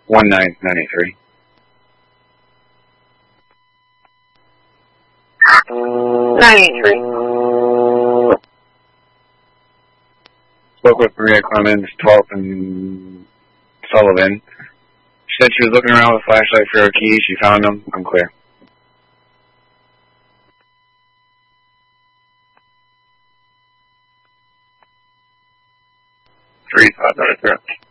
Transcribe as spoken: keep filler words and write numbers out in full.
one nine ninety-three. ninety-three. Spoke with Maria Clemens, twelfth and Sullivan. She said she was looking around with a flashlight for her keys. She found them. I'm clear. Three, five, nine, three.